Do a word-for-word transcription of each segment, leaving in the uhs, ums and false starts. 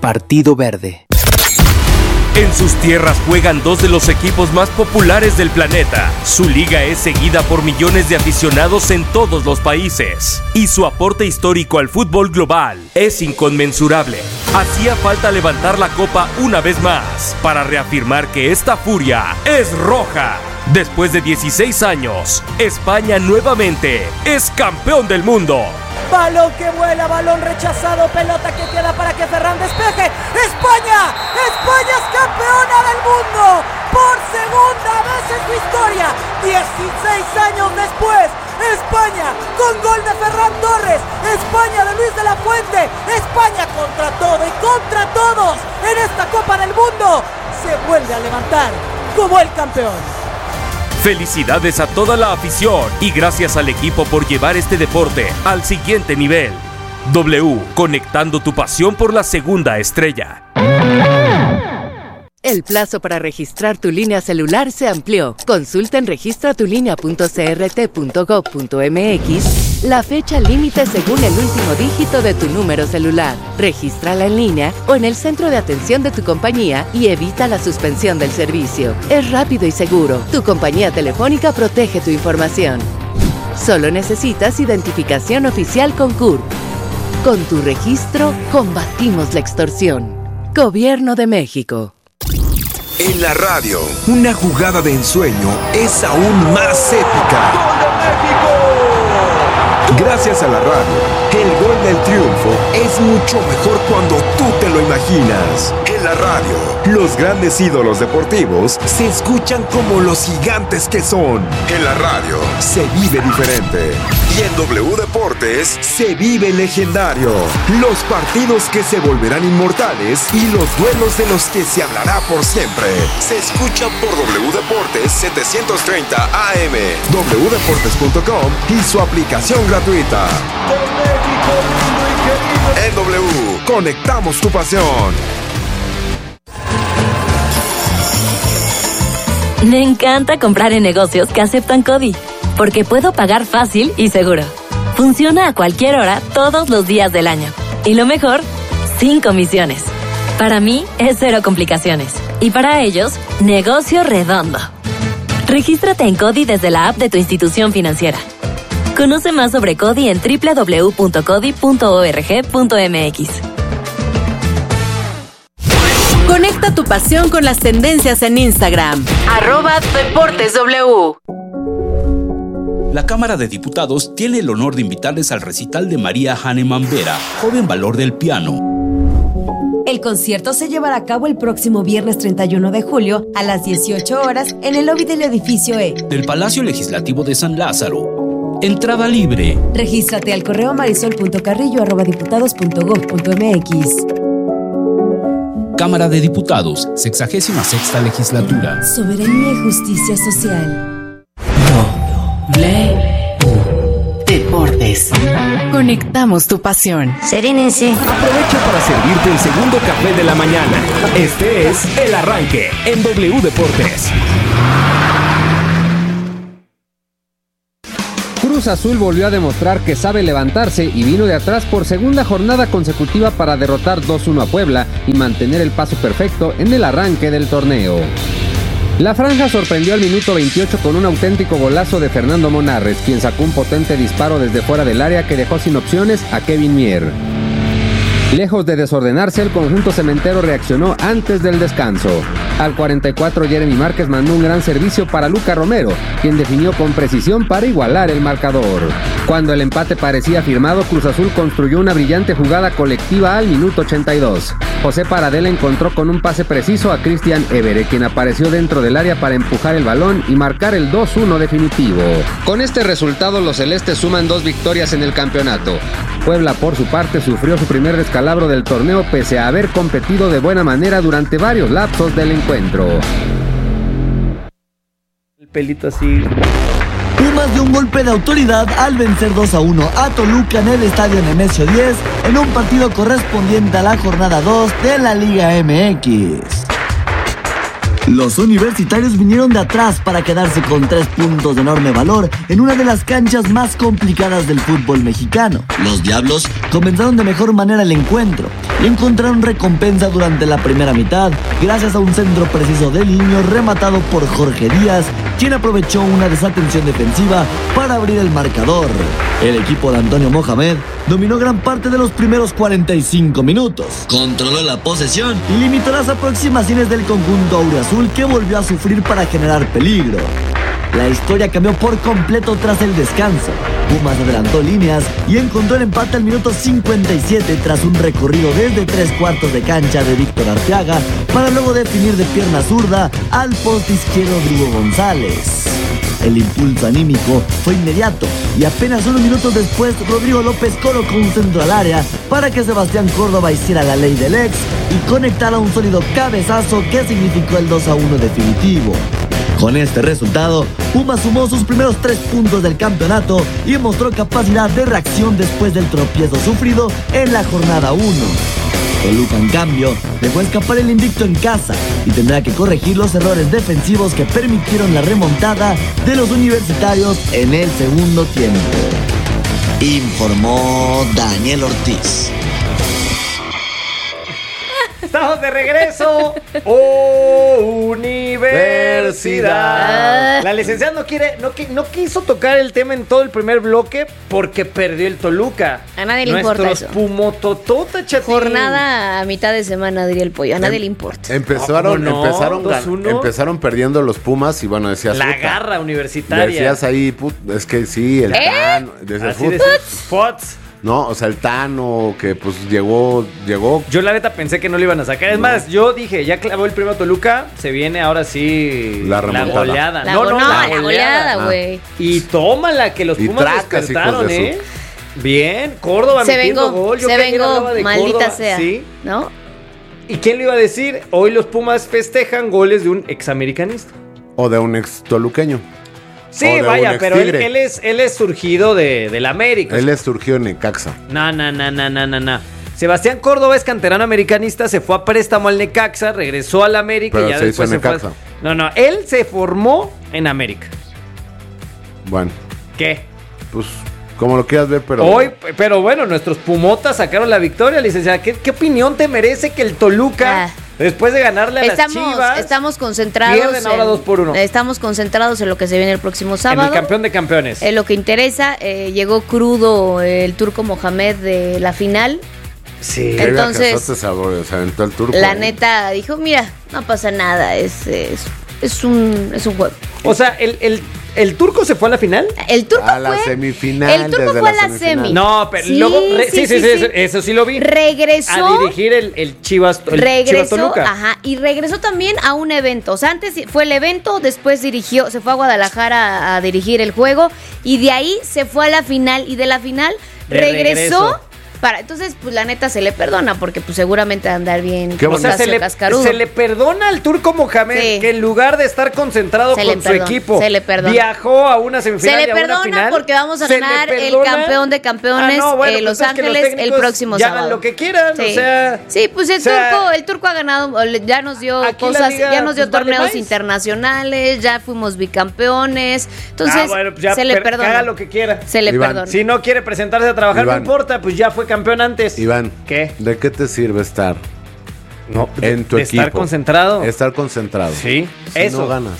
Partido Verde. En sus tierras juegan dos de los equipos más populares del planeta. Su liga es seguida por millones de aficionados en todos los países. Y su aporte histórico al fútbol global es inconmensurable. Hacía falta levantar la copa una vez más para reafirmar que esta furia es roja. Después de dieciséis años, España nuevamente es campeón del mundo. Balón que vuela, balón rechazado, pelota que queda para que Ferran despeje. ¡España! ¡España es campeona del mundo! Por segunda vez en su historia, dieciséis años después, España con gol de Ferran Torres, España de Luis de la Fuente, España contra todo y contra todos en esta Copa del Mundo, se vuelve a levantar como el campeón. Felicidades a toda la afición y gracias al equipo por llevar este deporte al siguiente nivel. W, conectando tu pasión por la segunda estrella. El plazo para registrar tu línea celular se amplió. Consulta en registra tu línea punto c r t punto gov punto m x la fecha límite según el último dígito de tu número celular. Regístrala en línea o en el centro de atención de tu compañía y evita la suspensión del servicio. Es rápido y seguro. Tu compañía telefónica protege tu información. Solo necesitas identificación oficial con C U R P. Con tu registro, combatimos la extorsión. Gobierno de México. En la radio, una jugada de ensueño es aún más épica. ¡Gol de México! Gracias a la radio, el gol del triunfo es mucho mejor cuando tú te lo imaginas. En la radio, los grandes ídolos deportivos se escuchan como los gigantes que son. En la radio, se vive diferente. Y en W Deportes, se vive legendario. Los partidos que se volverán inmortales y los duelos de los que se hablará por siempre. Se escucha por W Deportes setecientos treinta A M, w deportes punto com y su aplicación gratuita. En W, conectamos tu pasión. Me encanta comprar en negocios que aceptan CODI, porque puedo pagar fácil y seguro. Funciona a cualquier hora, todos los días del año. Y lo mejor, sin comisiones. Para mí, es cero complicaciones. Y para ellos, negocio redondo. Regístrate en CODI desde la app de tu institución financiera. Conoce más sobre CODI en doble u doble u doble u punto codi punto org punto m x. Conecta tu pasión con las tendencias en Instagram. Arroba Deportes W. La Cámara de Diputados tiene el honor de invitarles al recital de María Hahnemann Vera, joven valor del piano. El concierto se llevará a cabo el próximo viernes treinta y uno de julio a las dieciocho horas en el lobby del edificio E del Palacio Legislativo de San Lázaro. Entrada libre. Regístrate al correo marisol punto carrillo arroba diputados punto gov punto m x. Cámara de Diputados, sexagésima sexta legislatura. Soberanía y justicia social. W Deportes. Conectamos tu pasión. Serénense. Aprovecha para servirte el segundo café de la mañana. Este es El Arranque en W Deportes. Cruz Azul volvió a demostrar que sabe levantarse y vino de atrás por segunda jornada consecutiva para derrotar dos uno a Puebla y mantener el paso perfecto en el arranque del torneo. La franja sorprendió al minuto veintiocho con un auténtico golazo de Fernando Monarres, quien sacó un potente disparo desde fuera del área que dejó sin opciones a Kevin Mier. Lejos de desordenarse, el conjunto cementero reaccionó antes del descanso. Al cuarenta y cuatro, Jeremy Márquez mandó un gran servicio para Luca Romero, quien definió con precisión para igualar el marcador. Cuando el empate parecía firmado, Cruz Azul construyó una brillante jugada colectiva al minuto ochenta y dos. José Paradela encontró con un pase preciso a Cristian Évere, quien apareció dentro del área para empujar el balón y marcar el dos uno definitivo. Con este resultado, los celestes suman dos victorias en el campeonato. Puebla, por su parte, sufrió su primer descalabro del torneo pese a haber competido de buena manera durante varios lapsos del encuentro. El pelito así. Pumas dio un golpe de autoridad al vencer dos a uno a Toluca en el estadio Nemesio diez en un partido correspondiente a la jornada dos de la Liga M X. Los universitarios vinieron de atrás para quedarse con tres puntos de enorme valor en una de las canchas más complicadas del fútbol mexicano. Los Diablos comenzaron de mejor manera el encuentro, y encontraron recompensa durante la primera mitad gracias a un centro preciso de Liño rematado por Jorge Díaz, quien aprovechó una desatención defensiva para abrir el marcador. El equipo de Antonio Mohamed dominó gran parte de los primeros cuarenta y cinco minutos, controló la posesión y limitó las aproximaciones del conjunto auriazul, que volvió a sufrir para generar peligro. La historia cambió por completo tras el descanso. Pumas adelantó líneas y encontró el empate al minuto cincuenta y siete tras un recorrido desde tres cuartos de cancha de Víctor Arteaga para luego definir de pierna zurda al poste izquierdo Drigo González. El impulso anímico fue inmediato y apenas unos minutos después Rodrigo López colocó un centro al área para que Sebastián Córdoba hiciera la ley del ex y conectara un sólido cabezazo que significó el dos a uno definitivo. Con este resultado, Pumas sumó sus primeros tres puntos del campeonato y mostró capacidad de reacción después del tropiezo sufrido en la jornada uno. Toluca, en cambio, dejó escapar el invicto en casa y tendrá que corregir los errores defensivos que permitieron la remontada de los universitarios en el segundo tiempo. Informó Daniel Ortiz. Estamos de regreso. ¡Oh, universidad! La licenciada no quiere, no, no quiso tocar el tema en todo el primer bloque porque perdió el Toluca. A nadie le importa eso. Pumototota, chatín. Jornada a mitad de semana, diría el pollo. A nadie em, le importa. Empezaron, no, empezaron, gan, empezaron perdiendo los Pumas y bueno, decías... La puta, garra universitaria. Decías ahí, put, es que sí, el ¿Eh? Tano. Decías, Así Fots. No, o sea, el Tano, que pues llegó, llegó. Yo la neta pensé que no lo iban a sacar. Es no. más, yo dije, ya clavó el primero Toluca, se viene ahora sí la, la goleada. La, no, no, no, la, la goleada, güey. Ah. Y tómala, que los y Pumas tracas, despertaron, ¿eh? Su... Bien, Córdoba se metiendo vengo, gol. Yo se vengo, de maldita Córdoba, sea. ¿sí? ¿No? ¿Y quién le iba a decir? Hoy los Pumas festejan goles de un examericanista. O de un ex toluqueño. Sí, vaya, pero él, él, es, él es surgido de, del América. Él es surgido en Necaxa. No, no, no, no, no, no, no. Sebastián Córdoba es canterano americanista, se fue a préstamo al Necaxa, regresó al América pero y ya se después hizo se Necaxa. fue. No, no, él se formó en América. Bueno. ¿Qué? Pues como lo quieras ver, pero... Hoy, pero bueno, nuestros Pumotas sacaron la victoria, licenciada. ¿Qué, qué opinión te merece que el Toluca... Ah. Después de ganarle a estamos, las Chivas, estamos concentrados. Pierden ahora en, dos por uno. Estamos concentrados en lo que se viene el próximo sábado. En el campeón de campeones. En lo que interesa, eh, llegó crudo el turco Mohamed de la final. Sí. Entonces, sabor, se aventó el turco. La neta dijo, mira, no pasa nada, es, es, es un, es un juego. O sea, el, el ¿el turco se fue a la final? El turco a la fue, semifinal. El turco fue la a la semi. No, pero sí, luego re, sí, sí, sí, sí, sí, sí. Eso, eso sí lo vi. Regresó a dirigir el, el Chivas el regresó, Chivas Toluca. Ajá, y regresó también a un evento. O sea, antes fue el evento, después dirigió, se fue a Guadalajara a, a dirigir el juego y de ahí se fue a la final y de la final de regresó. Regreso. Para, entonces, pues la neta se le perdona porque pues seguramente va a andar bien. O sea, se le, se le perdona al turco Mohamed sí. que en lugar de estar concentrado se con su perdona, equipo, se le perdona. viajó a una semifinal. Se le y a perdona una final, porque vamos a ganar el campeón de campeones, ah, no, bueno, eh, Los pues Ángeles, el próximo ya sábado. Hagan lo que quieran, sí. o sea. Sí, pues el o sea, turco, el turco ha ganado, ya nos dio cosas, liga, ya nos dio pues torneos vale internacionales, ya fuimos bicampeones. Entonces, ah, bueno, pues ya se le perdona. Haga lo que quiera. Se le Iván. perdona. Si no quiere presentarse a trabajar, Iván. no importa, pues ya fue campeón antes. Iván, ¿qué? ¿De qué te sirve estar no, en tu de equipo? Estar concentrado. Estar concentrado. Sí, si eso. no ganas.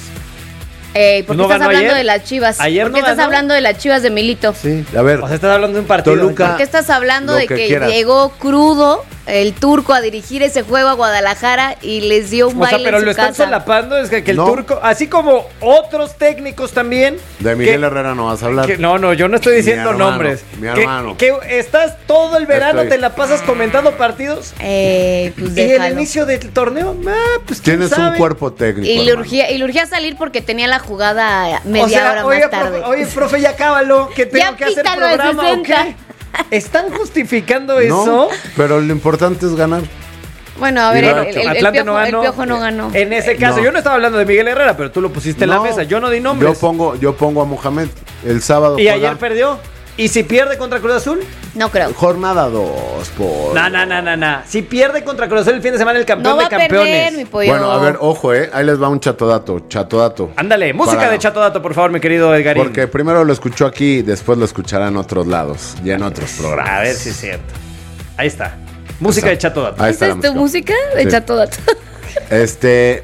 Eh, ¿Por qué ¿No estás hablando ayer? de las Chivas? ¿Ayer ¿Por qué no estás ganó? hablando de las Chivas de Milito? Sí, a ver. O sea, estás hablando de un partido. Toluca, ¿por qué estás hablando de que, que llegó crudo el turco a dirigir ese juego a Guadalajara y les dio un o baile sea, pero en su lo están casa? solapando, es que, que el no. turco, así como otros técnicos también. De Miguel que, Herrera no vas a hablar. Que, no, no, yo no estoy diciendo mi hermano, nombres. Mi hermano. Que, que estás todo el verano, estoy. te la pasas comentando partidos. Eh, pues y déjalo. el inicio del torneo, ah, pues tienes sabe? un cuerpo técnico. Y le, urgía, y le urgía salir porque tenía la jugada media o sea, hora oye, más tarde. Profe, oye, profe, ya cábalo, que tengo ya que hacer pítalo de programa, ¿o qué? ¿Están justificando eso? No, pero lo importante es ganar. Bueno, a ver, el, el, el, Atlante piojo, no ganó. el Piojo no ganó. En ese caso, no. yo no estaba hablando de Miguel Herrera, pero tú lo pusiste no, en la mesa. Yo no di nombres. Yo pongo, yo pongo a Mohamed el sábado. Y juega. ayer perdió. ¿Y si pierde contra Cruz Azul? No creo. Jornada dos, por. No, no, no, no, no. Si pierde contra Cruz Azul el fin de semana, el campeón no va de campeones. A perder, mi pollo. Bueno, a ver, ojo, eh. Ahí les va un chatodato. Chatodato. Ándale, música Para... de chatodato, por favor, mi querido Edgarín. Porque primero lo escuchó aquí, después lo escuchará en otros lados y en otros programas. A ver si es cierto. Ahí está. Música de Chato Dato. ¿Esa es tu música? música de sí. Chato Dato. Este.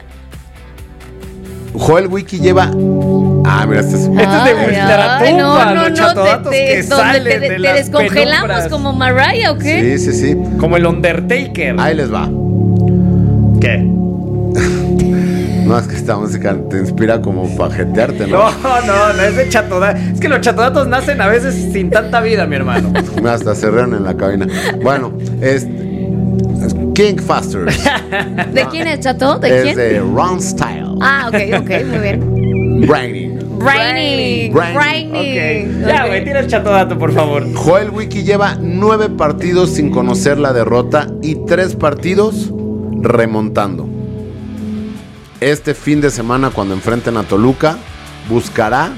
Joel Wiki lleva. Ah, mira, este es, este ay, es de Ultratumba. No, no, no, te, te, te, te, te descongelamos penumbras. Como Mariah, ¿o qué? Sí, sí, sí. Como el Undertaker. Ahí les va. ¿Qué? No, es que esta música te inspira como para jetearte, ¿no? No, no, no es de chatodatos. Es que los chatodatos nacen a veces sin tanta vida, mi hermano. Hasta se reúnen en la cabina. Bueno, es, es King Faster. ¿De quién es Chato? ¿De es quién? Es de Ron Style. Ah, ok, ok, muy bien. Brainy. Brainy. Brainy. Okay. Ya, güey, tira el chatodato, por favor. Joel Wiki lleva nueve partidos sin conocer la derrota y tres partidos remontando. Este fin de semana, cuando enfrenten a Toluca, buscará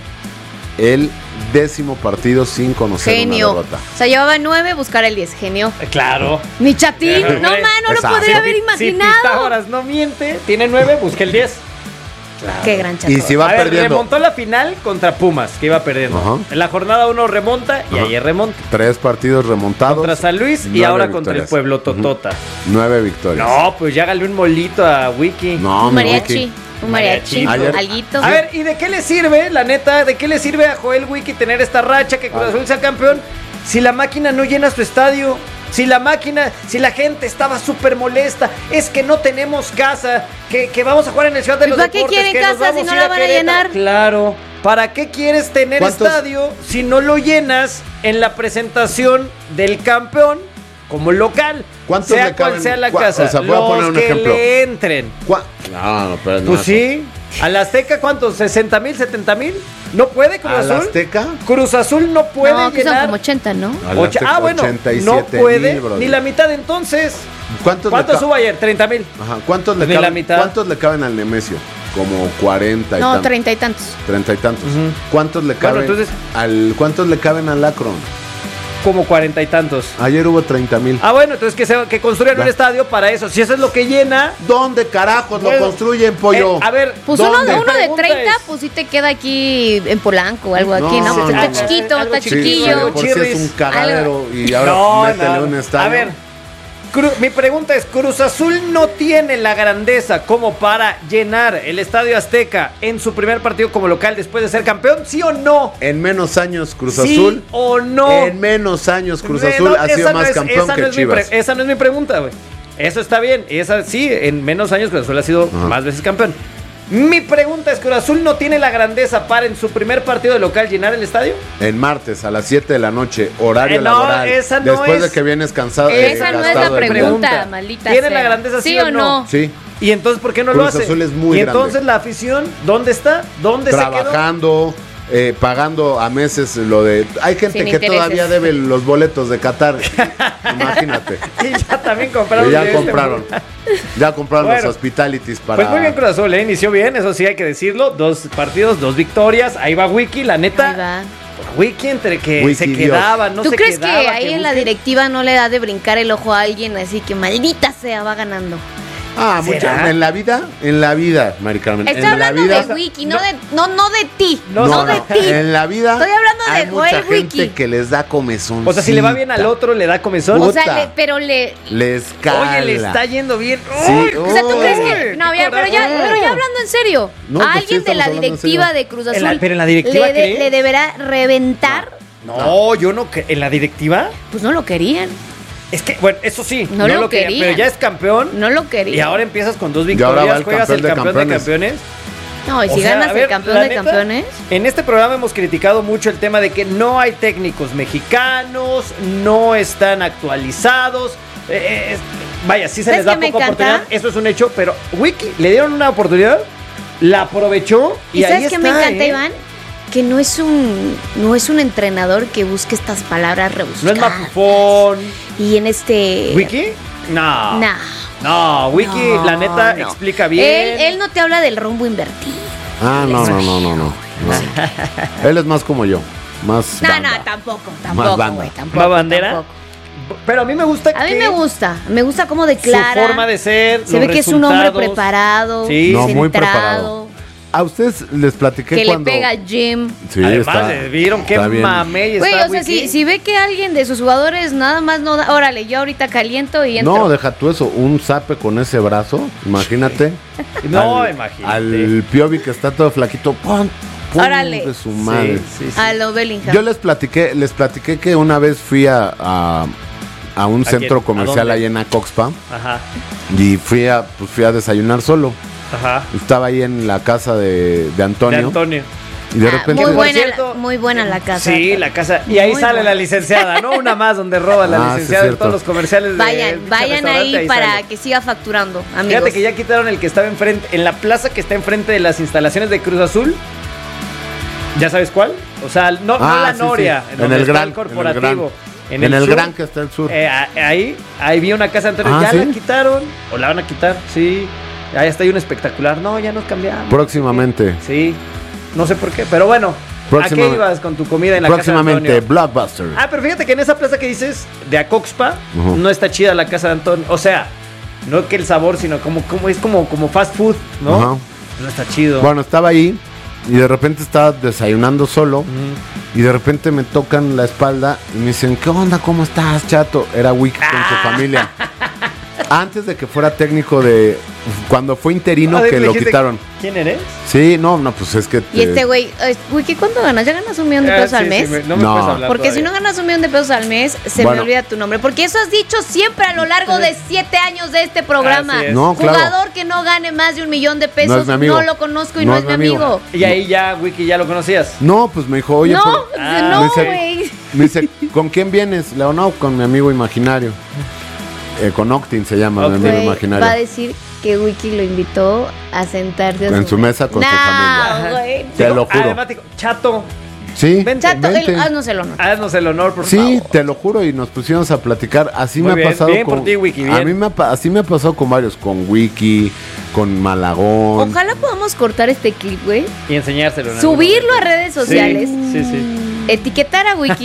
el décimo partido sin conocer genio. una derrota. O sea, llevaba nueve, buscar el diez. Genio. Claro. Mi chatín. No, man, no lo podría haber imaginado. Si Pitágoras no miente, tiene nueve, busca el diez. Claro. Qué gran chato. Y si va a ver, perdiendo. Remontó la final contra Pumas, que iba perdiendo. Uh-huh. En la jornada uno remonta y uh-huh. ayer remonta. Tres partidos remontados. Contra San Luis y ahora victorias. Contra el Pueblo Totota. Uh-huh. Nueve victorias. No, pues ya hágale un molito a Wiki. No, un mariachi. Wiki. Un mariachi. Ayer. Alguito. A ver, ¿y de qué le sirve, la neta, de qué le sirve a Joel Wiki tener esta racha que Cruz Azul sea campeón si la máquina no llena su estadio? Si la máquina, si la gente estaba súper molesta, es que no tenemos casa, que, que vamos a jugar en el Ciudad de los Deportes. ¿Para qué quieren casa si no la van a llenar? Claro, ¿para qué quieres tener estadio si no lo llenas en la presentación del campeón como local? Sea le cual sea la casa, o sea, voy a poner un que ejemplo. Le entren. No, no, pero pues no, sí. ¿A la Azteca cuántos? ¿sesenta mil, setenta mil? ¿No puede Cruz Azul? ¿A la Azteca? Cruz Azul no puede no, que llenar. son como ochenta, ¿no? Ocho, ah, bueno, no puede mil, ni la mitad entonces. ¿Cuántos, ¿Cuántos subo ayer? ¿treinta mil? Ajá, ¿cuántos, pues le caben, la mitad. ¿Cuántos le caben al Nemesio? Como cuarenta y no, tantos. No, treinta y tantos. Treinta y tantos. Uh-huh. ¿Cuántos le caben bueno, entonces, al ¿Cuántos le caben al Akron? Como cuarenta y tantos. Ayer hubo treinta mil. Ah, bueno, entonces que, se, que construyan ya. un estadio para eso. Si eso es lo que llena. ¿Dónde carajos bueno, lo construyen, pollo? Eh, a ver, pues uno de, uno de treinta, es... pues sí te queda aquí en Polanco o algo no, aquí, ¿no? Pues no, está no, chiquito, no, está sí, chiquillo. Por si es un cagadero algo. Y ahora no, métele no. un estadio. A ver, Cru- mi pregunta es, ¿Cruz Azul no tiene la grandeza como para llenar el Estadio Azteca en su primer partido como local después de ser campeón? ¿Sí o no? En menos años Cruz ¿Sí Azul. o no? En menos años Cruz Azul no, ha sido más no es, campeón que no Chivas. Pre- esa no es mi pregunta, güey. Eso está bien. Esa sí, en menos años Cruz Azul ha sido uh-huh. más veces campeón. Mi pregunta es, ¿Cruz Azul no tiene la grandeza para en su primer partido de local llenar el estadio? En martes a las siete de la noche, horario eh, no, laboral. Esa no después es, de que vienes cansado. Esa eh, no es la pregunta, maldita ¿Tiene sea. la grandeza sí, sí o no? Sí. ¿Y entonces por qué no Cruz lo hace? Azul es muy y entonces grande. La afición, ¿dónde está? ¿Dónde Trabajando, se quedó? Eh, pagando a meses lo de... Hay gente Sin que intereses. Todavía debe los boletos de Qatar. Imagínate. Y ya también compraron. Y ya compraron. Ya compraron bueno, los hospitalities para... Pues muy bien Cruz Azul, ¿eh? Inició bien, eso sí hay que decirlo. Dos partidos, dos victorias. Ahí va Wiki, la neta. Ahí va. Wiki entre que Wiki se Dios. quedaba, no ¿Tú se crees quedaba. que ahí que en la directiva no le da de brincar el ojo a alguien así que maldita sea, va ganando? Ah, mucha, en la vida, en la vida, Mari Carmen. Estoy en hablando la vida, de Wiki, no, no de no no de ti, no, no, no de ti. En la vida estoy hablando hay de mucha Joel gente Wiki. que les da comezón. O sea, si le va bien al otro, le da comezón. O sea, le, pero le les cala. Oye, le está yendo bien. Sí. Uy, o sea, ¿tú crees que no, ya, pero ya, pero ya hablando en serio, no, a pues alguien sí, de la directiva de Cruz Azul, en la, pero en la directiva le, de, le deberá reventar. No, no, yo no en la directiva. Pues no lo querían. Es que, bueno, eso sí, no, no lo, lo quería, quería, pero ya es campeón. No lo quería. Y ahora empiezas con dos victorias, el juegas el campeón de campeones. De campeones. No, y si o sea, ganas ver, el campeón de neta, campeones. En este programa hemos criticado mucho el tema de que no hay técnicos mexicanos, no están actualizados. Eh, eh, vaya, sí se les da poca oportunidad, eso es un hecho, pero Wiki le dieron una oportunidad, la aprovechó y, ¿Y ahí sabes está. qué me encanta, ¿eh? Iván? Que no es un no es un entrenador que busque estas palabras rebuscadas. No es mafufón. Y en este... ¿Wiki? No. No. No, Wiki, no, la neta, no. explica bien. Él, él no te habla del rumbo invertido. Ah, no, no, no, no, no, no. Él es más como yo. Más No, banda. no, tampoco, tampoco, más güey, tampoco. ¿Más bandera? Tampoco. Pero a mí me gusta A que mí me gusta, me gusta cómo declara. Su forma de ser, Se ve que es un hombre preparado, sí. No, centrado. muy preparado. A ustedes les platiqué que cuando... le pega Jim. Sí, Además, está, ¿vieron qué mamey está? Güey, o sea, si, si ve que alguien de sus jugadores nada más no da... Órale, yo ahorita caliento y entro. No, deja tú eso. Un zape con ese brazo, imagínate. No, al, imagínate. Al Piovi que está todo flaquito. ¡Pum! ¡Pum! Órale. De su madre. Sí, sí, sí. A lo Bellingham. Yo les platiqué, les platiqué que una vez fui a, a, a un ¿A centro quién? comercial ¿A dónde? ahí en Acoxpa. Ajá, Y fui a, pues fui a desayunar solo. ajá. Estaba ahí en la casa de, de Antonio. De Antonio. Y de Ah, repente. muy, Por buena, cierto- la- muy buena la casa. Sí, la casa. Y ahí Muy sale buena. la licenciada, ¿no? Una más donde roba la Ah, sí, licenciada en cierto. todos los comerciales. de Vayan, dicho vayan restaurante, ahí para sale. que siga facturando, amigos. Fíjate que ya quitaron el que estaba enfrente, en la plaza que está enfrente de las instalaciones de Cruz Azul. ¿Ya sabes cuál? O sea, no, no Ah, la sí, sí. Noria, En donde el está gran, el corporativo. En el, sur, gran que está el sur. eh, a- ahí, ahí vi una casa anterior. Ah, ya ¿sí? la quitaron. O la van a quitar, sí. Ahí está ahí un espectacular. No, ya nos cambiamos. Próximamente. Sí. No sé por qué, pero bueno. Próxima- ¿A qué ibas con tu comida en la Próximamente, casa de Antonio? Blockbuster. Ah, pero fíjate que en esa plaza que dices de Acoxpa Ujú. no está chida la casa de Antonio. O sea, no que el sabor, sino como, como es como, como fast food, ¿no? Ajá. No está chido. Bueno, estaba ahí y de repente estaba desayunando solo. Ujú. Y de repente me tocan la espalda y me dicen, ¿qué onda? ¿Cómo estás, chato? Era Wiki con Ah. su familia. Antes de que fuera técnico de... Cuando fue interino Ah, que le lo dijiste, quitaron. ¿Quién eres? Sí, no, no, pues es que... Y te- este güey, eh, Wiki, ¿cuánto ganas? ¿Ya ganas un millón de Ah, pesos sí, al sí, mes? me- no me No. puedes hablar Porque si todavía. no ganas un millón de pesos al mes, se Bueno. me olvida tu nombre. Porque eso has dicho siempre a lo largo de siete años de este programa. Así es. No, claro. Jugador que no gane más de un millón de No pesos, es mi amigo. no lo conozco y no, es mi amigo. Y ahí ya, Wiki, ya lo conocías. No, pues me dijo, oye... no, por- Ah, no, me dice- güey. Me dice, ¿con quién vienes? Le digo, no, con mi amigo imaginario. Eh, con Octin se llama, mi Ok. amigo Güey, imaginario. va a decir que Wiki lo invitó a sentarse a En su mesa con su No, familia. güey. Te lo juro. Además, digo, Chato, Sí, Vente, Chato, él- vente. haznos el honor. haznos el honor, por Sí, favor. te lo juro, y nos pusimos a platicar. Así Muy me bien, ha pasado bien con. por ti, Wiki, bien. A mí me ha, pa- así me ha pasado con varios, con Wiki, con Malagón. Ojalá podamos cortar este clip, güey. Y enseñárselo. en algún Subirlo a momento. redes sociales. Sí, sí, sí. Etiquetar a Wiki.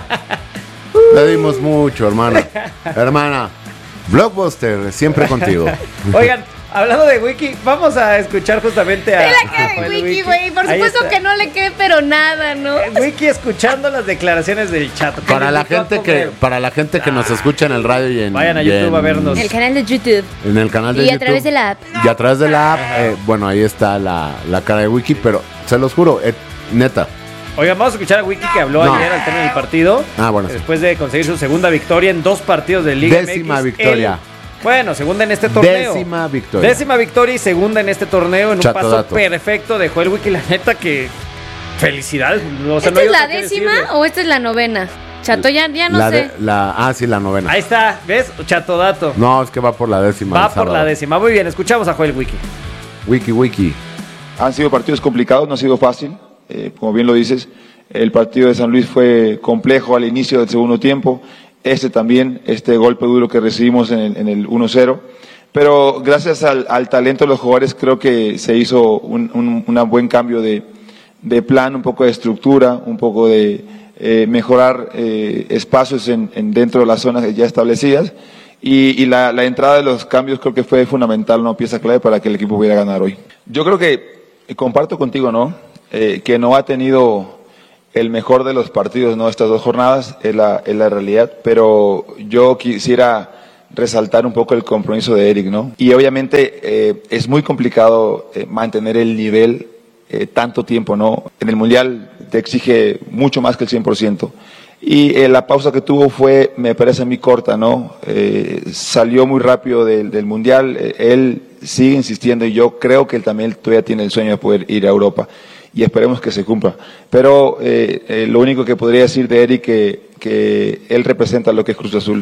Le dimos mucho, hermana. Hermana, Blockbuster, siempre contigo. Oigan, hablando de Wiki, vamos a escuchar justamente a. Ve la cara a de Joel Wiki, güey. Por Ahí supuesto está. que no le quede, pero nada, ¿no? Wiki escuchando las declaraciones del Chato. que Para le la invitó a gente que, comer. para la gente que nos escucha en el radio y en, Vayan a y YouTube en- a vernos. El canal de YouTube. En el canal de Y a YouTube. través de la app. Y a través de la app, eh, bueno, ahí está la, la cara de Wiki, pero se los juro, eh, neta. Oigan, vamos a escuchar a Wiki que habló No. ayer al término del partido. Ah, bueno, sí. Después de conseguir su segunda victoria en dos partidos de Liga Décima M X. victoria. Él- bueno, segunda en este torneo. Décima victoria. Décima victoria y segunda en este torneo en un Chato paso dato. perfecto de Joel Wiki. La neta que felicidades. O sea, no ¿Esta hay es la otra que décima decirle. o esta es la novena? Chato, ya, ya no la sé. de- la, ah, sí, la novena. Ahí está, ¿ves? Chato dato. No, es que va por la décima. Va el por sábado. la décima. Muy bien, escuchamos a Joel Wiki. Wiki, Wiki. Han sido partidos complicados, no ha sido fácil. Eh, como bien lo dices, el partido de San Luis fue complejo al inicio del segundo tiempo. Este también, este golpe duro que recibimos en el, en el uno cero. Pero gracias al, al talento de los jugadores creo que se hizo un, un una buen cambio de, de plan, un poco de estructura, un poco de eh, mejorar eh, espacios en, en dentro de las zonas ya establecidas. Y, y la, la entrada de los cambios creo que fue fundamental, una pieza clave para que el equipo pudiera ganar hoy. Yo creo que, eh, comparto contigo, ¿no? Eh, que no ha tenido el mejor de los partidos, ¿no? Estas dos jornadas, es la, es la realidad, pero yo quisiera resaltar un poco el compromiso de Eric, ¿no? Y obviamente eh, es muy complicado eh, mantener el nivel eh, tanto tiempo, ¿no? En el Mundial te exige mucho más que el cien por ciento. Y eh, la pausa que tuvo fue, me parece a mí, corta, ¿no? Eh, salió muy rápido del, del Mundial, eh, él sigue insistiendo y yo creo que él también todavía tiene el sueño de poder ir a Europa y esperemos que se cumpla. Pero eh, eh, lo único que podría decir de Eric que, que él representa lo que es Cruz Azul.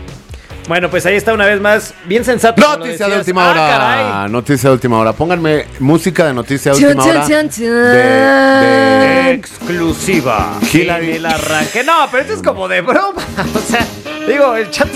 Bueno, pues ahí está una vez más, bien sensato. como lo Noticia de decías. última Ah, hora. caray. Noticia de última hora. Pónganme música de noticia de Chun, última chun, hora. chun, chun. De, de Exclusiva. Hillary. En el arranque. No, pero esto es como de broma. O sea, digo, el chato.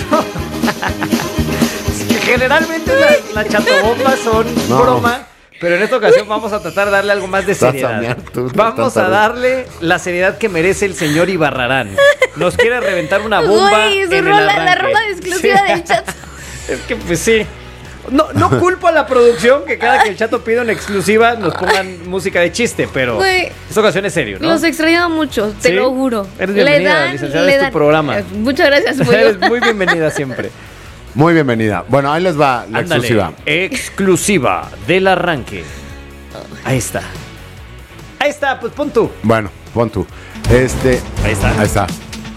Es que generalmente las la chatobombas son No. broma. Pero en esta ocasión vamos a tratar de darle algo más de Estás seriedad. a mear tú, Vamos estás a a- darle la seriedad que merece el señor Ibarrarán. Nos quiere reventar una bomba Güey, su en el rola, la arranque. rola de exclusiva Sí. del chat. Es que pues sí. No, no culpo a la producción que cada que el Chato pide una exclusiva nos pongan música de chiste, pero Güey, esta ocasión es serio, ¿no? Los extrañaba mucho, te ¿Sí? lo juro. Eres bienvenida, licenciada, es tu programa. Eh, Muchas gracias, pollo. Eres muy bienvenida siempre. Muy bienvenida. Bueno, ahí les va la Ándale, exclusiva. Exclusiva del arranque. Ahí está. Ahí está, pues pon tú. Bueno, pon tú. Este. Ahí está. Ahí está.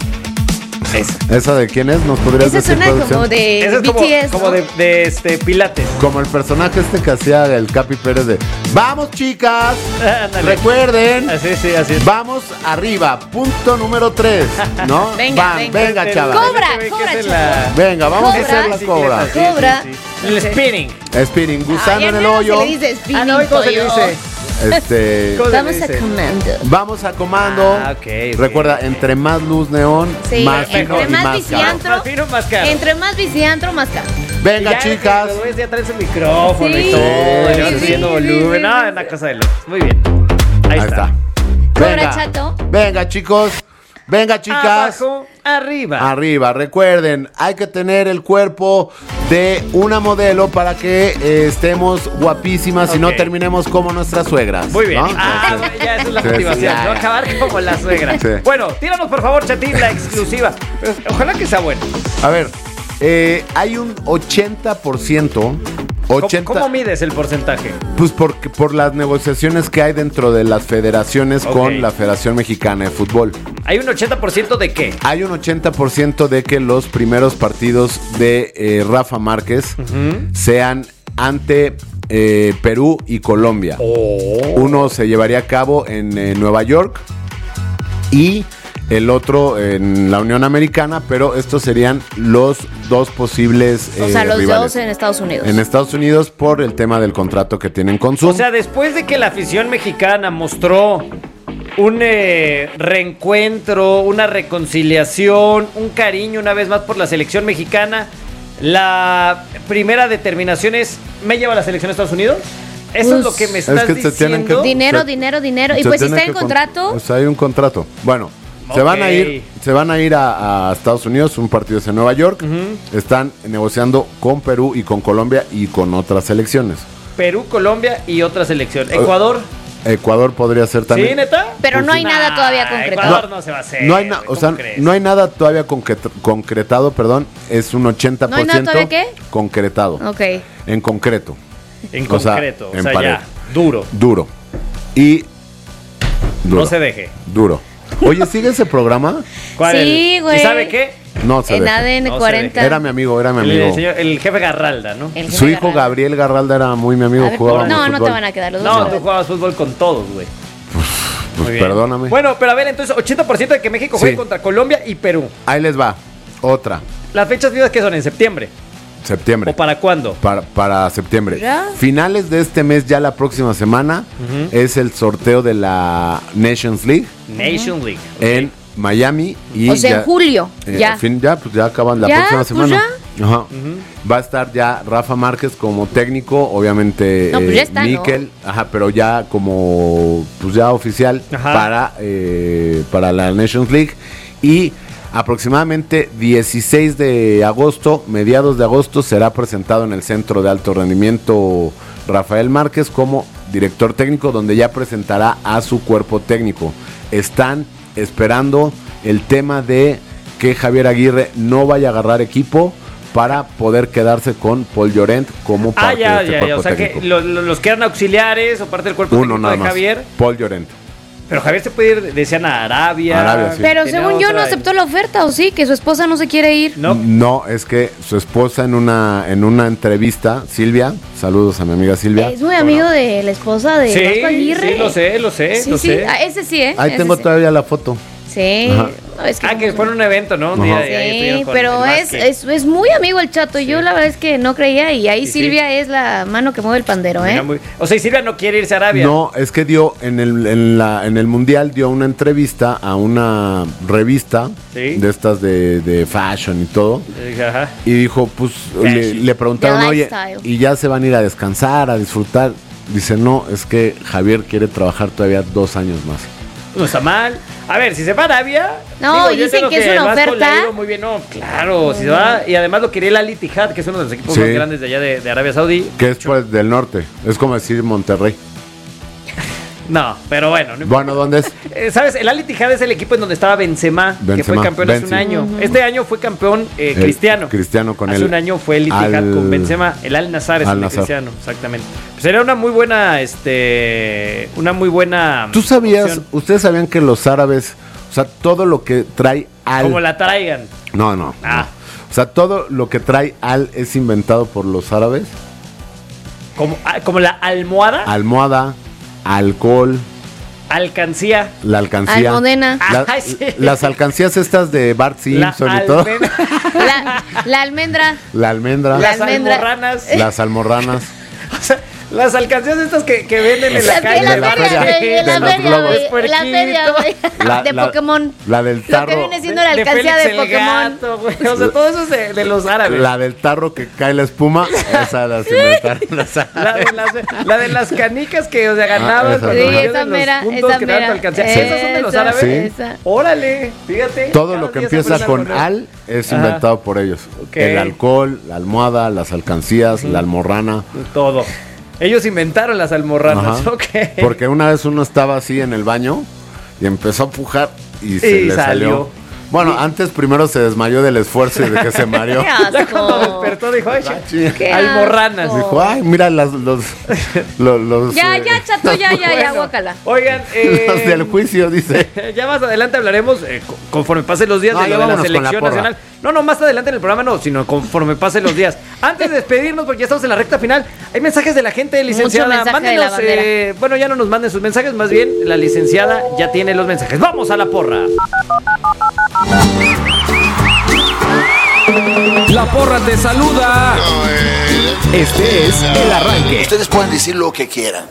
Esa. ¿Esa de quién es? ¿Nos podrías Esa decir, suena producción? como de Esa es B como, T S, como ¿no? de, de este Pilates. Como el personaje este que hacía el Capi Pérez de ¡Vamos, chicas! Ándale. Recuerden. Así, sí, así es. Vamos arriba. Punto número tres. ¿No? Venga, Van, venga. venga, chaval. Cobra, Ese cobra, que es chaval. la- Venga, vamos Cobra. a hacer la cobra. Sí, sí, Cobra. sí, sí. El spinning. Spinning, gusano Ay, en el no hoyo. Se le dice spinning, Ah, no, ¿y cómo se le pollo. dice? Este. ¿Cómo se le Vamos a dice? comando. Vamos a comando. Ah, ok, ok, Recuerda, ok. entre más luz neón, Sí, más entre fino y más más viciante. caro. Más fino, más caro. Entre más viciantro, más caro. Venga, Ya, chicas. que los güeyes ya traen su micrófono Sí, y todo. sí, Ya van sí, subiendo sí, volumen. sí, No, sí, una sí. cosa de locos. Muy bien. Ahí, Ahí está. Cobra, Venga. Chato. Venga, chicos. Venga, chicas. Abajo, arriba. Arriba, recuerden, hay que tener el cuerpo de una modelo para que eh, estemos guapísimas y no Ok. terminemos como nuestras suegras. Muy bien. ¿no? Ah, Entonces, ya esa es la sí, sí, motivación, ya, ¿no? ya. Acabar como la suegra. Sí. Bueno, tíranos por favor, Chatín, la exclusiva. Pues, ojalá que sea bueno. A ver, eh, hay un ochenta por ciento. ¿Cómo, ochenta, cómo mides el porcentaje? Pues porque, por las negociaciones que hay dentro de las federaciones Ok. con la Federación Mexicana de Fútbol. ¿Hay un ochenta por ciento de qué? Hay un ochenta por ciento de que los primeros partidos de eh, Rafa Márquez sean ante eh, Perú y Colombia. Oh. Uno se llevaría a cabo en eh, Nueva York y el otro en la Unión Americana, pero estos serían los dos posibles O eh, sea, los rivales. dos en Estados Unidos. En Estados Unidos por el tema del contrato que tienen con Zoom. O sea, después de que la afición mexicana mostró un eh, reencuentro, una reconciliación, un cariño una vez más por la selección mexicana, la primera determinación es, ¿me lleva a la selección de Estados Unidos? Eso es lo que me Es estás que se tienen diciendo. que- Dinero, Se- dinero, dinero. Y Se pues si tiene está en que con- contrato, O sea, hay un contrato. Bueno, se Ok. van a ir, se van a ir a, a Estados Unidos, un partido es en Nueva York. Están negociando con Perú y con Colombia y con otras selecciones. Perú, Colombia y otra selección. Ecuador. Ecuador podría ser ¿Sí, también. neta? pero no hay Nah, nada todavía concretado. Ecuador no se va a hacer. No hay, na- o ¿cómo sea, crees? no hay nada todavía concret- concretado, perdón, es un ochenta por ciento ¿No hay nada todavía qué? concretado, Ok. en concreto, En o sea, concreto, o en sea, pared. ya, duro. duro. Y duro. No se deje. Duro. Oye, ¿sigue ese programa? ¿Cuál Sí, el- güey. ¿Y sabe qué? No se En deja. A D N No se cuarenta. Era mi amigo, era mi El, amigo. el señor- el jefe Garralda, ¿no? El Su jefe hijo Garralda. Gabriel Garralda era muy mi amigo, A ver, jugábamos no, no te fútbol. van a quedar los dos. No, a ver. tú jugabas fútbol con todos, güey. Pues Muy bien. perdóname. Bueno, pero a ver, entonces ochenta por ciento de que México juegue Sí. contra Colombia y Perú. Ahí les va. Otra. ¿Las fechas vivas que son? ¿En septiembre? Septiembre. ¿O para cuándo? Para, para septiembre. ¿Ya? Finales de este mes, ya la próxima semana, es el sorteo de la Nations League Nation League. en Miami. Y O sea, ya, en julio. eh, ya. fin- ya, pues ya acaban la Ya, próxima pues semana. Ajá. Va a estar ya Rafa Márquez como técnico, obviamente No, pues eh, ya está, ¿no? Mikel, ajá, pero ya como pues ya oficial Ajá. para, eh, para la Nations League. Y aproximadamente dieciséis de agosto, mediados de agosto, será presentado en el Centro de Alto Rendimiento Rafael Márquez como director técnico, donde ya presentará a su cuerpo técnico. Están esperando el tema de que Javier Aguirre no vaya a agarrar equipo para poder quedarse con Paul Llorent como Ah, parte ya, de este ya, ya. cuerpo O sea técnico. que lo- lo- los que eran auxiliares o parte del cuerpo Uno técnico nada de más. Javier. Paul Llorent. Pero Javier se puede ir, decían, a Arabia. Arabia, sí. Pero Tiene según yo otra- no aceptó la oferta, ¿o sí? Que su esposa no se quiere ir. No. No, es que su esposa en una en una entrevista, Silvia, saludos a mi amiga Silvia. Es muy amigo de la esposa de Sí, Vasco Aguirre. sí, lo sé, lo sé, Sí, lo sí. sé. Ah, ese sí, ¿eh? Ahí Ese tengo sí. todavía la foto. Sí. Ajá. No, es que Ah, que somos- fue en un evento, ¿no? Un día Ajá. de ahí Sí, estuvieron con pero el es, Vázquez. es, es muy amigo el Chato. Yo la verdad es que no creía. Y ahí Y sí. Silvia es la mano que mueve el pandero, ¿eh? Mira, muy- O sea, y Silvia no quiere irse a Arabia. No, es que dio en el en la en el mundial dio una entrevista a una revista Sí. de estas de, de fashion y todo. Eh, Ajá. Y dijo, pues le, le preguntaron, The oye, lifestyle. y ya se van a ir a descansar, a disfrutar. Dice, no, es que Javier quiere trabajar todavía dos años más. No está mal. A ver, si se va a Arabia... No, digo, dicen que, que es una oferta. Muy bien, no, claro, si se va... Y además lo quería el Al Ittihad, que es uno de los equipos sí. más grandes de allá de, de Arabia Saudí. Que es pues, del norte. Es como decir Monterrey. No, pero bueno. No bueno, ¿dónde es? Eh, ¿Sabes? El Al Ittihad es el equipo en donde estaba Benzema, Benzema que fue campeón Benzi. hace un año. Uh-huh. Este año fue campeón eh, Cristiano. Cristiano con él. Hace un año fue el Ittihad al... con Benzema. El Al Nassr es Al el de Cristiano, exactamente. Pues era una muy buena, este, una muy buena. ¿Tú sabías, opción. ustedes sabían que los árabes, o sea, todo lo que trae Al... Como la traigan. No, no. Ah. no. O sea, todo lo que trae Al es inventado por los árabes. Como, como la almohada. Almohada, alcohol. Alcancía. La alcancía. Almodena. La, Ay, sí. Las alcancías estas de Bart Simpson la y todo. La, la almendra. La almendra. Las la almendra. almorranas. Las almorranas. O sea, las alcancías estas que, que venden en la, la calle. La, la feria, de la los feria, globos. La feria, güey. La, de la, Pokémon. La del tarro. Lo que viene siendo la alcancía de, de, de Pokémon. Gato, o sea, todo eso es de, de los árabes. La del tarro que cae la espuma. Esa las inventaron los árabes. La de las, la de las canicas que, o sea, ganabas. Ah, esa sí, esa mera, esa mera. ¿Esas son de los árabes? Sí. Órale, fíjate. Todo lo que empieza con al es inventado Ajá. por ellos. Okay. El alcohol, la almohada, las alcancías, uh-huh. la almorrana. Todo. Ellos inventaron las almorranas, ok. Porque una vez uno estaba así en el baño y empezó a pujar y se y le salió. salió. Bueno, antes primero se desmayó del esfuerzo y de que se mareó. Ya cuando despertó dijo, ay, almorranas. Dijo, ay, mira los... los, los, los ya, eh, ya, chato, ya, ya, bueno, ya, guácala. Oigan, eh, los del juicio, dice. Ya más adelante hablaremos, eh, conforme pasen los días, no, de, lo de la selección la nacional. No, no, más adelante en el programa no, sino conforme pasen los días. Antes de despedirnos, porque ya estamos en la recta final, hay mensajes de la gente, licenciada. Mándenos, eh, bueno, ya no nos manden sus mensajes, más bien la licenciada ya tiene los mensajes. ¡Vamos a la porra! La porra te saluda. Este es el arranque. Ustedes pueden decir lo que quieran.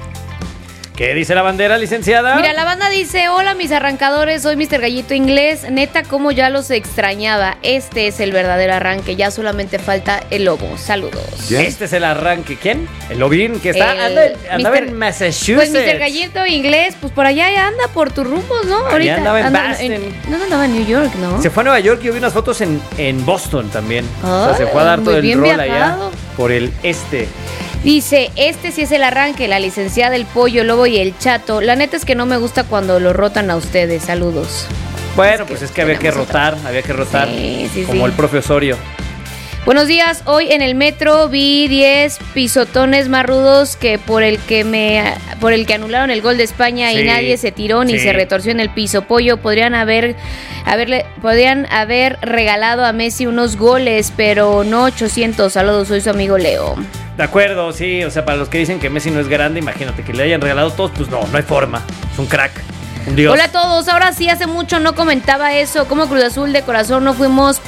¿Qué dice la bandera, licenciada? Mira, la banda dice, hola mis arrancadores, soy mister Gallito Inglés, neta como ya los extrañaba, este es el verdadero arranque, ya solamente falta el lobo, saludos. ¿Quién? Este es el arranque, ¿quién? El lobín, que está, el, anda, andaba mister, en Massachusetts. Pues mister Gallito Inglés, pues por allá ya anda por tus rumbos, ¿no? Ahí ahorita andaba en anda, Boston. En, no andaba en New York, ¿no? Se fue a Nueva York y yo vi unas fotos en, en Boston también. Ay, o sea, se fue a dar todo el rol viajado. allá por el este. Dice, este sí es el arranque, la licenciada, el pollo, lobo y el chato. La neta es que no me gusta cuando lo rotan a ustedes. Saludos. Bueno, es pues es que había que rotar, otra. había que rotar. Sí, sí, como sí. el profe Osorio. Buenos días, hoy en el metro vi diez pisotones más rudos que por el que me por el que anularon el gol de España sí, y nadie se tiró ni sí. se retorció en el piso. Pollo, podrían haber haberle podrían haber regalado a Messi unos goles, pero no ochocientos. Saludos, soy su amigo Leo. De acuerdo, sí, o sea, para los que dicen que Messi no es grande, imagínate que le hayan regalado todos, pues no, no hay forma. Es un crack, un dios. Hola a todos, ahora sí, hace mucho no comentaba eso. Como Cruz Azul de corazón no fuimos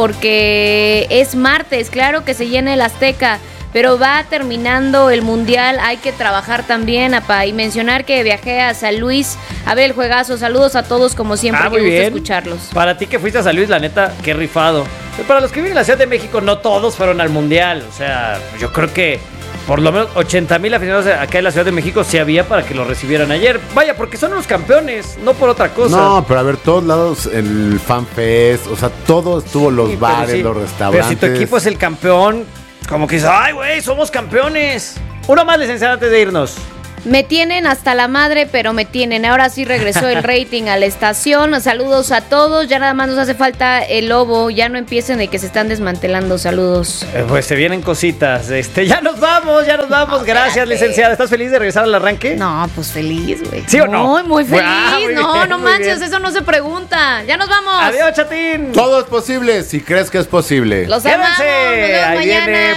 porque es martes, claro que se llena el Azteca, pero va terminando el Mundial, hay que trabajar también, apa, y mencionar que viajé a San Luis a ver el juegazo. Saludos a todos, como siempre, ah, que gusta bien. escucharlos. Para ti que fuiste a San Luis, la neta, qué rifado. Para los que viven en la Ciudad de México, no todos fueron al Mundial, o sea, yo creo que por lo menos ochenta mil aficionados acá en la Ciudad de México sí había para que lo recibieran ayer. Vaya, porque son los campeones, no por otra cosa. No, pero a ver, todos lados, el Fan Fest, o sea, todo estuvo, los sí, bares, sí. los restaurantes. Pero si tu equipo es el campeón, como que dices, ay, güey, somos campeones. Uno más, licenciada, antes de irnos. Me tienen hasta la madre, pero me tienen. Ahora sí regresó el rating a la estación. Saludos a todos. Ya nada más nos hace falta el lobo. Ya no empiecen de que se están desmantelando. Saludos. Eh, pues se vienen cositas. Este, ya nos vamos, ya nos vamos. No, gracias, espérate. licenciada. ¿Estás feliz de regresar al arranque? No, pues feliz, güey. ¿Sí o no? Muy, muy feliz. Ah, muy no, bien, no manches, eso no se pregunta. Ya nos vamos. Adiós, chatín. Todo es posible si crees que es posible. Los amamos. Nos vemos Ahí mañana. viene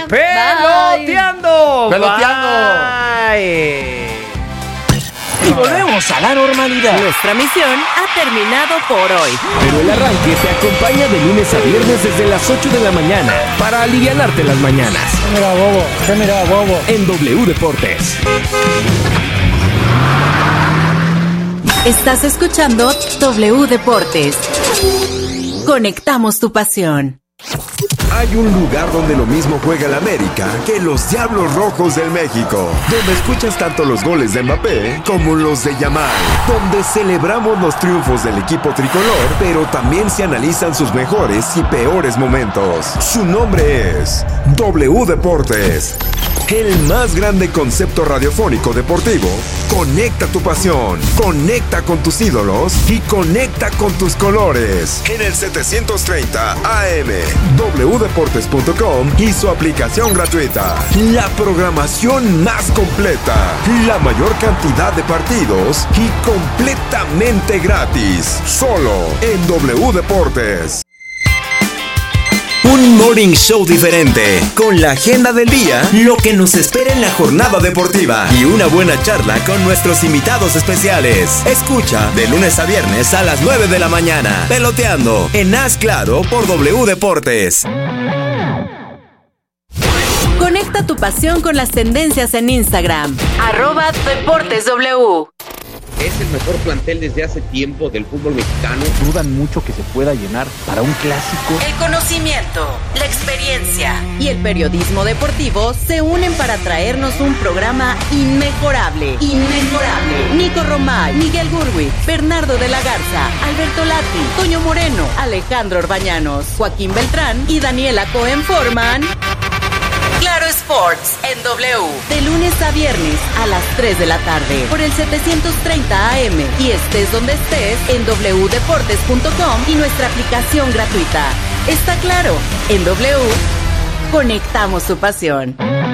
Peloteando. Bye. Peloteando. Bye. Y volvemos a la normalidad. Nuestra misión ha terminado por hoy. Pero el arranque te acompaña de lunes a viernes desde las ocho de la mañana para alivianarte las mañanas. ¿Qué mira, bobo? ¿Qué mira, bobo? En W Deportes. Estás escuchando W Deportes. Conectamos tu pasión. hay un lugar donde lo mismo juega el América que los Diablos Rojos del México, donde escuchas tanto los goles de Mbappé como los de Yamal, donde celebramos los triunfos del equipo tricolor, pero también se analizan sus mejores y peores momentos. Su nombre es W Deportes, el más grande concepto radiofónico deportivo. Conecta tu pasión, conecta con tus ídolos y conecta con tus colores. En el setecientos treinta A M, w deportes punto com y su aplicación gratuita. La programación más completa, la mayor cantidad de partidos y completamente gratis. Solo en W Deportes. Un morning show diferente, con la agenda del día, lo que nos espera en la jornada deportiva y una buena charla con nuestros invitados especiales. Escucha de lunes a viernes a las nueve de la mañana, Peloteando, en Haz Claro por W Deportes. Conecta tu pasión con las tendencias en Instagram, arroba Deportes W. Es el mejor plantel desde hace tiempo del fútbol mexicano. Dudan mucho que se pueda llenar para un clásico. El conocimiento, la experiencia y el periodismo deportivo se unen para traernos un programa inmejorable. Inmejorable. Nico Romay, Miguel Gurwitz, Bernardo de la Garza, Alberto Lati, Toño Moreno, Alejandro Orbañanos, Joaquín Beltrán y Daniela Cohen forman Claro Sports en W, de lunes a viernes a las tres de la tarde por el setecientos treinta A M y estés donde estés en w deportes punto com y nuestra aplicación gratuita. Está claro, en W conectamos tu pasión.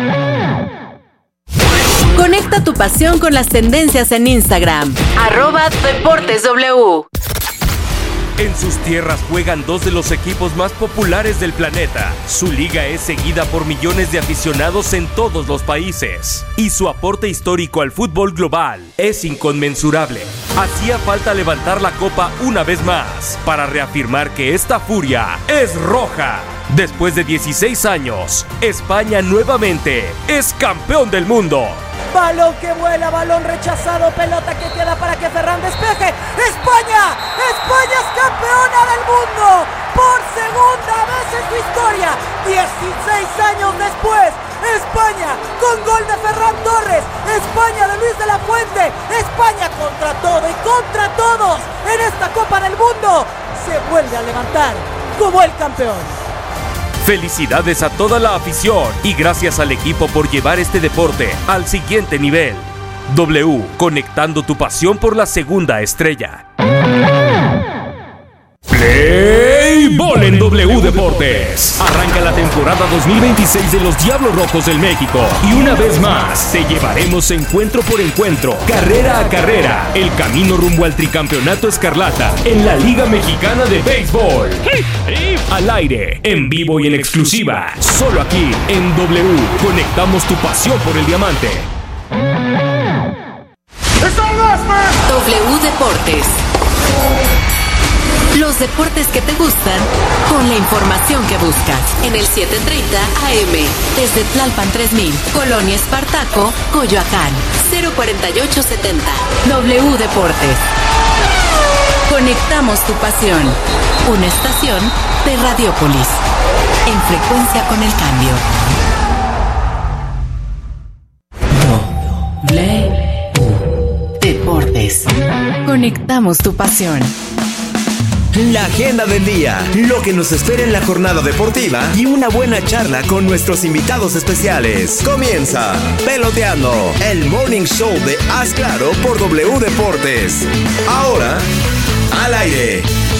Conecta tu pasión con las tendencias en Instagram, arroba Deportes W. En sus tierras juegan dos de los equipos más populares del planeta. Su liga es seguida por millones de aficionados en todos los países. Y su aporte histórico al fútbol global es inconmensurable. Hacía falta levantar la copa una vez más para reafirmar que esta furia es roja. Después de dieciséis años, España nuevamente es campeón del mundo. Balón que vuela, balón rechazado, pelota que queda para que Ferran despeje. ¡España! ¡España es campeona del mundo! Por segunda vez en su historia, dieciséis años después, España con gol de Ferran Torres, España de Luis de la Fuente, España contra todo y contra todos en esta Copa del Mundo, se vuelve a levantar como el campeón. Felicidades a toda la afición y gracias al equipo por llevar este deporte al siguiente nivel. W, conectando tu pasión por la segunda estrella. Play Ball en W Deportes. Arranca la temporada dos mil veintiséis de los Diablos Rojos del México. Y una vez más, te llevaremos encuentro por encuentro, carrera a carrera, el camino rumbo al tricampeonato escarlata en la Liga Mexicana de Béisbol. Al aire, en vivo y en exclusiva, solo aquí en W. Conectamos tu pasión por el diamante. W Deportes. Los deportes que te gustan, con la información que buscas. En el setecientos treinta A M, desde Tlalpan tres mil, Colonia Espartaco, Coyoacán, cero cuarenta y ocho setenta. W Deportes. Conectamos tu pasión. Una estación de Radiopolis. En frecuencia con el cambio. W Deportes. Conectamos tu pasión. La agenda del día, lo que nos espera en la jornada deportiva y una buena charla con nuestros invitados especiales. Comienza Peloteando, el morning show de Haz Claro por W Deportes. Ahora, al aire.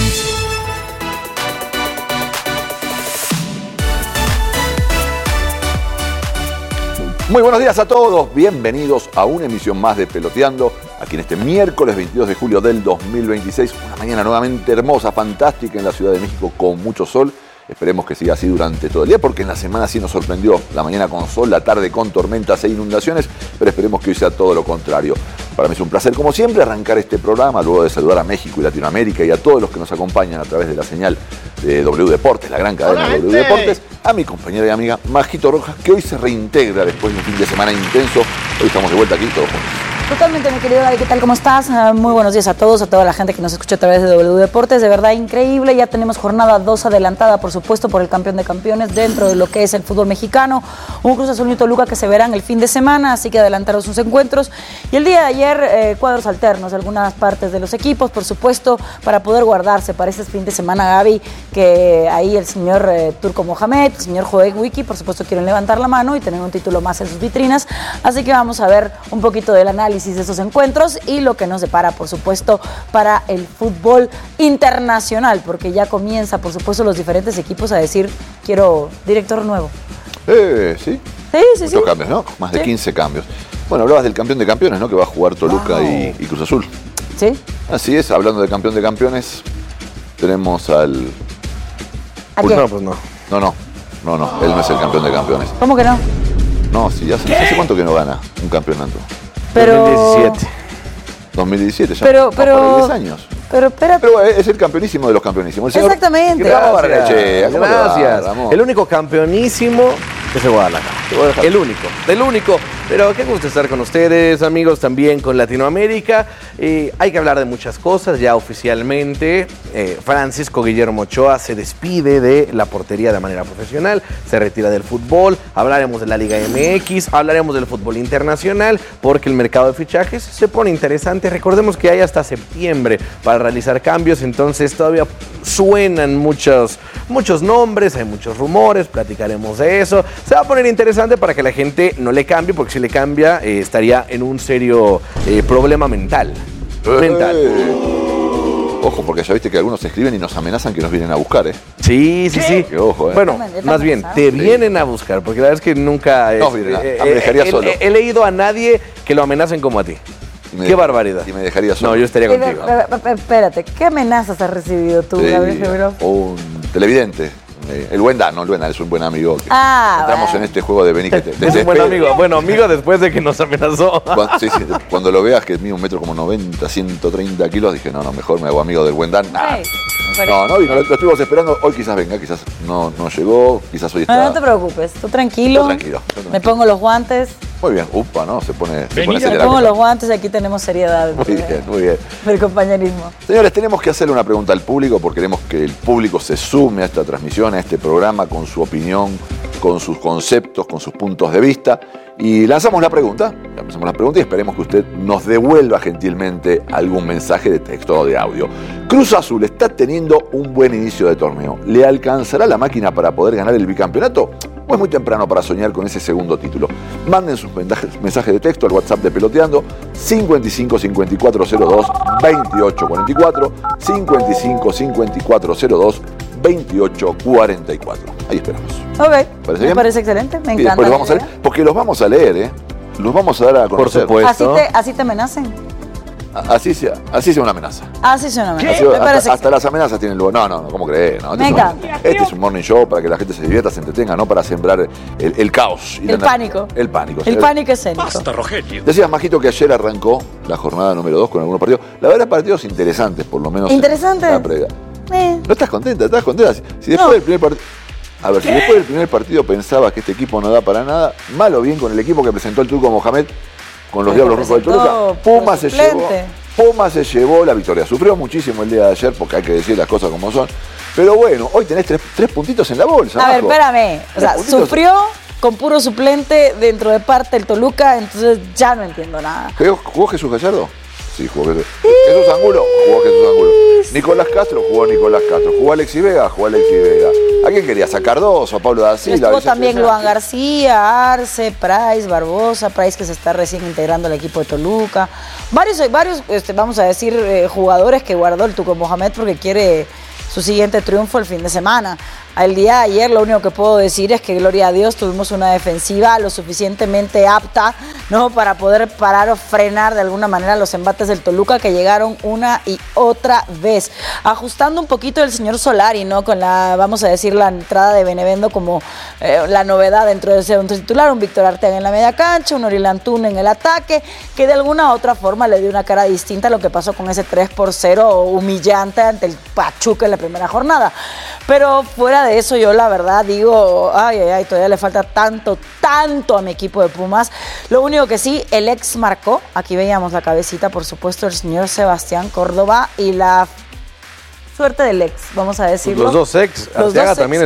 Muy buenos días a todos, bienvenidos a una emisión más de Peloteando, aquí en este miércoles veintidós de julio del dos mil veintiséis, una mañana nuevamente hermosa, fantástica en la Ciudad de México con mucho sol. Esperemos que siga así durante todo el día, porque en la semana sí nos sorprendió, la mañana con sol, la tarde con tormentas e inundaciones, pero esperemos que hoy sea todo lo contrario. Para mí es un placer, como siempre, arrancar este programa, luego de saludar a México y Latinoamérica y a todos los que nos acompañan a través de la señal de W Deportes, la gran cadena de W Deportes, a mi compañera y amiga Majito Rojas, que hoy se reintegra después de un fin de semana intenso. Hoy estamos de vuelta aquí todos juntos. Totalmente, mi querido David, ¿qué tal? ¿Cómo estás? Uh, muy buenos días a todos, a toda la gente que nos escucha a través de W Deportes. De verdad, increíble. Ya tenemos jornada dos adelantada, por supuesto, por el campeón de campeones dentro de lo que es el fútbol mexicano. Un Cruz Azul y Toluca que se verán el fin de semana, así que adelantaron sus encuentros. Y el día de ayer, eh, cuadros alternos de algunas partes de los equipos, por supuesto, para poder guardarse para este fin de semana, Gaby, que ahí el señor eh, Turco Mohamed, el señor Joek Wiki, por supuesto, quieren levantar la mano y tener un título más en sus vitrinas. Así que vamos a ver un poquito del análisis de esos encuentros y lo que nos depara, por supuesto, para el fútbol internacional, porque ya comienza, por supuesto, los diferentes equipos a decir, quiero director nuevo. Eh, ¿sí? Sí, sí, Muchos sí. cambios, ¿no? Más de Sí. quince cambios. Bueno, hablabas del campeón de campeones, ¿no? Que va a jugar Toluca Wow. y, y Cruz Azul. Sí. Así es, hablando de campeón de campeones, tenemos al... ¿A Ul- quién? No, pues no. No, no, no, no, él no es el campeón de campeones. ¿Cómo que no? No, sí, ya hace, ¿hace cuánto que no gana un campeonato? Pero- dos mil diecisiete. dos mil diecisiete, ya. Pero- Vamos pero- para diez años. Pero espérate. Pero es el campeonísimo de los campeonísimos. El señor- Exactamente. Ramón Gracias. Barrenechea, ¿cómo te va, Gracias. Ramón? El único campeonísimo es el Guadalajara. El único, el único. Pero qué gusto estar con ustedes, amigos, también con Latinoamérica. Eh, hay que hablar de muchas cosas ya oficialmente. Eh, Francisco Guillermo Ochoa se despide de la portería de manera profesional, se retira del fútbol. Hablaremos de la Liga M X, hablaremos del fútbol internacional, porque el mercado de fichajes se pone interesante. Recordemos que hay hasta septiembre para realizar cambios, entonces todavía suenan muchos, muchos nombres, hay muchos rumores, platicaremos de eso. Se va a poner interesante para que la gente no le cambie, porque si le cambia eh, estaría en un serio eh, problema mental. Mental. Ojo, porque ya viste que algunos escriben y nos amenazan que nos vienen a buscar, ¿eh? Sí, sí, sí. Que ojo, ¿eh? Bueno, más bien, te vienen a buscar, porque la verdad es que nunca... No, este, vienen a- eh, a- me dejaría eh, solo. He, he leído a nadie que lo amenacen como a ti. me Qué deja- barbaridad. Y me dejaría solo. No, yo estaría Eh, contigo. eh, eh, Espérate, ¿qué amenazas has recibido tú, Sí, Gabriel Figueroa? un televidente. eh, El Wendá, no el Wendá, es un buen amigo. que Ah, entramos bueno. en este juego de Beni que te, te Es un buen desespera. amigo. Bueno, amigo después de que nos amenazó. Cuando, sí, sí, cuando lo veas que mide un metro como noventa, ciento treinta kilos, dije, no, no, mejor me hago amigo del Wendán. Nah. Ey, No, no vino, lo, lo estuvimos esperando. Hoy quizás venga, quizás no, no llegó, quizás hoy No, está. no te preocupes, tú tranquilo. Yo tranquilo, yo tranquilo. Me pongo los guantes. Muy bien, upa, ¿no? Se pone, se pone Me seria la pongo cosa. los guantes y aquí tenemos seriedad Muy bien, muy bien. del compañerismo. Señores, tenemos que hacerle una pregunta al público porque queremos que el público se sume a esta transmisión, a este programa, con su opinión, con sus conceptos, con sus puntos de vista. Y lanzamos la pregunta, lanzamos la pregunta y esperemos que usted nos devuelva gentilmente algún mensaje de texto o de audio. Cruz Azul está teniendo un buen inicio de torneo. ¿Le alcanzará la máquina para poder ganar el bicampeonato? ¿O es muy temprano para soñar con ese segundo título? Manden sus mensajes, mensajes de texto al WhatsApp de Peloteando cincuenta y cinco cincuenta y cuatro cero dos veintiocho cuarenta y cuatro, cincuenta y cinco cincuenta y cuatro cero dos veintiocho cuarenta y cuatro. Ahí esperamos. Ok, ¿Parece me bien? parece excelente, me Y encanta. después los la vamos a idea. leer, porque los vamos a leer, ¿eh? Los vamos a dar a conocer. ¿Así te, así te amenacen? Así sea, así sea una amenaza. Así suena amenaza. Así- Me hasta, parece hasta las amenazas tienen lugar. No, no, no, ¿cómo crees? No, Me este, es un, encanta. este es un morning show para que la gente se divierta, se entretenga, no para sembrar el, el caos. y El la- pánico. El pánico. El sí. pánico escénico. Decías, Majito, que ayer arrancó la jornada número dos con algunos partidos. La verdad, partidos interesantes, por lo menos. en ¿Interesantes? la previa. Eh. ¿No estás contenta? ¿Estás contenta? Si, si después No. del primer partido. A ver, si después del primer partido pensabas que este equipo no da para nada, mal o bien con el equipo que presentó el Turco Mohamed, con los El que Diablos Rojos del presentó Toluca, Puma por se llevó. suplente. Puma se llevó la victoria. Sufrió muchísimo el día de ayer, porque hay que decir las cosas como son. Pero bueno, hoy tenés tres, tres puntitos en la bolsa. A ver, Majo. espérame. O sea, Tres puntitos. sufrió con puro suplente dentro de parte del Toluca, entonces ya no entiendo nada. ¿Jugó, jugó Jesús Gallardo? Sí, jugó Jesús. Jesús Angulo, jugó Jesús Angulo. Nicolás Castro, jugó Nicolás Castro. Jugó Alexis Vega, jugó Alexis Vega. ¿A quién quería? ¿A Cardoso? ¿A Pablo da Y Silva? estuvo Vicente también Sánchez? Luan García, Arce, Price, Barbosa, Price que se está recién integrando al equipo de Toluca. Varios, varios este, vamos a decir, eh, jugadores que guardó el Tuco Mohamed porque quiere su siguiente triunfo el fin de semana. El día de ayer lo único que puedo decir es que, gloria a Dios, tuvimos una defensiva lo suficientemente apta, ¿no?, para poder parar o frenar de alguna manera los embates del Toluca que llegaron una y otra vez. Ajustando un poquito el señor Solari, ¿no?, con la, vamos a decir, la entrada de Benevendo como eh, la novedad dentro de ese once titular, un Víctor Arteaga en la media cancha, un Oriol Antuna en el ataque, que de alguna u otra forma le dio una cara distinta a lo que pasó con ese tres por cero humillante ante el Pachuca en la primera jornada. Pero fuera de eso, yo la verdad digo, ay, ay, ay, todavía le falta tanto, tanto a mi equipo de Pumas. Lo único que sí, el ex marcó, aquí veíamos la cabecita, por supuesto, el señor Sebastián Córdoba y la suerte del ex, vamos a decirlo. Los dos ex, Los Arteaga dos ex. también